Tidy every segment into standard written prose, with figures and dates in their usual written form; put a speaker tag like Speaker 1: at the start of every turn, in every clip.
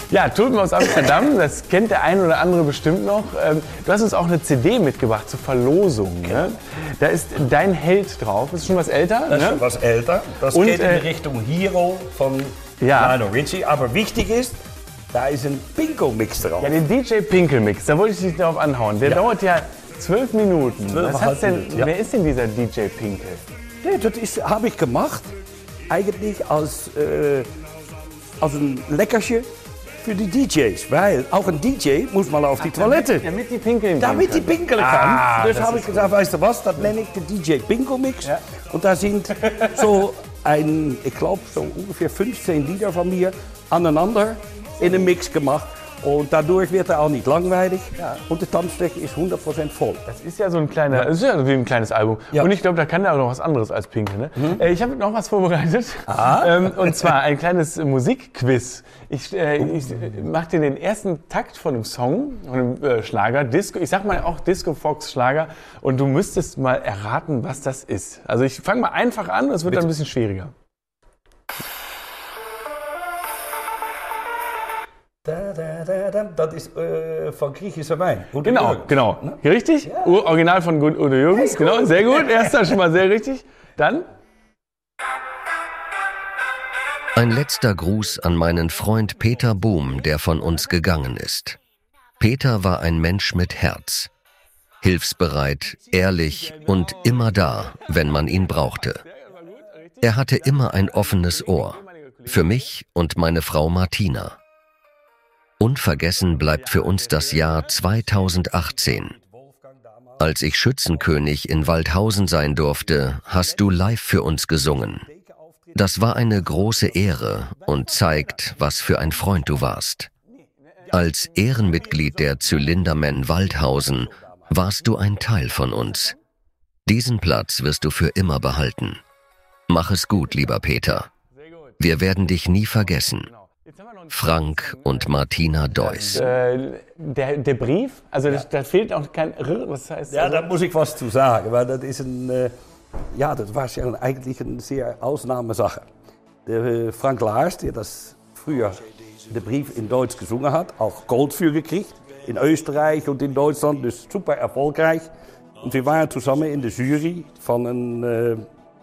Speaker 1: Ja, Tulpen aus Amsterdam, das kennt der ein oder andere bestimmt noch. Du hast uns auch eine CD mitgebracht zur Verlosung. Ne? Da ist dein Held drauf. Das ist schon was älter.
Speaker 2: Das ist schon was älter. Das geht in die Richtung Hero von Lionel Richie. Aber wichtig ist, da ist ein Pinko-Mix drauf.
Speaker 1: Ja, den DJ Pinkel-Mix, da wollte ich dich darauf anhauen. Der dauert ja 12 Minuten. Wer ist denn dieser DJ Pinkel?
Speaker 2: Nee, das habe ich gemacht, eigentlich als ein Leckerchen für die DJs. Weil auch ein DJ muss mal auf die Toilette.
Speaker 1: Damit die pinkeln
Speaker 2: Damit die pinkeln kann. Das habe ich gesagt, weißt du was, das nenne ich den DJ Pinko-Mix. Ja. Und da sind so ich glaube so ungefähr 15 Lieder von mir aneinander in einem Mix gemacht. Und dadurch wird er auch nicht langweilig. Ja. Und die Tanzfläche ist 100% voll.
Speaker 1: Das ist ja so ein kleiner, das ist ja wie ein kleines Album. Ja. Und ich glaube, da kann er auch noch was anderes als Pinkel. Ne? Ich habe noch was vorbereitet. Und zwar ein kleines Musikquiz. Ich mache dir den ersten Takt von einem Song, von einem Schlager, Disco. Ich sag mal auch Disco Fox Schlager. Und du müsstest mal erraten, was das ist. Also ich fange mal einfach an, es wird dann ein bisschen schwieriger.
Speaker 2: Das ist von griechischer Wein.
Speaker 1: Genau. Richtig? Ja. Original von Udo Jürgens. Genau, sehr gut. Erster schon mal sehr richtig. Dann?
Speaker 3: Ein letzter Gruß an meinen Freund Peter Bohm, der von uns gegangen ist. Peter war ein Mensch mit Herz. Hilfsbereit, ehrlich und immer da, wenn man ihn brauchte. Er hatte immer ein offenes Ohr. Für mich und meine Frau Martina. Unvergessen bleibt für uns das Jahr 2018. Als ich Schützenkönig in Waldhausen sein durfte, hast du live für uns gesungen. Das war eine große Ehre und zeigt, was für ein Freund du warst. Als Ehrenmitglied der Zylindermen Waldhausen warst du ein Teil von uns. Diesen Platz wirst du für immer behalten. Mach es gut, lieber Peter. Wir werden dich nie vergessen. Frank und Martina Deuss.
Speaker 1: Der Brief, also da fehlt auch kein was heißt
Speaker 2: ja, da muss ich was zu sagen, weil das ist das war ja eigentlich eine sehr Ausnahmesache. Der Frank Lars, der das früher den Brief in Deutsch gesungen hat, auch Gold für gekriegt, in Österreich und in Deutschland, dus super erfolgreich. Und wir waren zusammen in der Jury von einem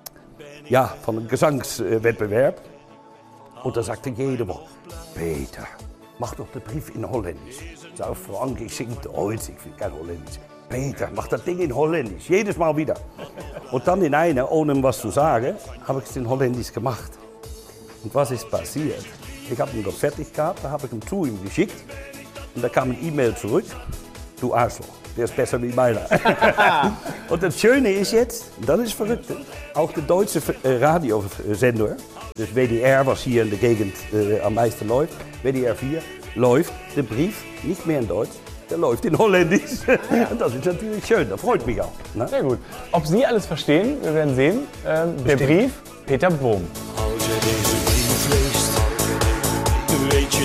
Speaker 2: Gesangswettbewerb. Und da sagte jeder mal, Peter, mach doch den Brief in Holländisch. Ich sage, Frank, ich singe Deutsch, ich will kein Holländisch. Peter, mach das Ding in Holländisch, jedes Mal wieder. Und dann in einer, ohne ihm was zu sagen, habe ich es in Holländisch gemacht. Und was ist passiert? Ich habe ihn das fertig gehabt, da habe ich ihn zu ihm geschickt. Und da kam ein E-Mail zurück, du Arschloch, der ist besser wie meiner. Und das Schöne ist jetzt, das ist verrückt, auch der deutsche Radiosender, das WDR, was hier in der Gegend am meisten läuft, WDR 4, läuft der Brief nicht mehr in Deutsch, der läuft in Holländisch. Und das ist natürlich schön, das freut mich auch. Ne?
Speaker 1: Sehr gut. Ob Sie alles verstehen, wir werden sehen. Der Brief, Peter Bohm.
Speaker 4: Als je deze brief leest, weet